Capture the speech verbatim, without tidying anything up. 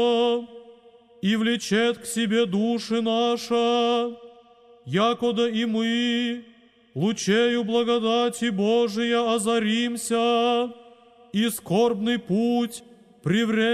и влечет к себе души наша, якода и мы, лучею благодати Божия озаримся, и скорбный путь привре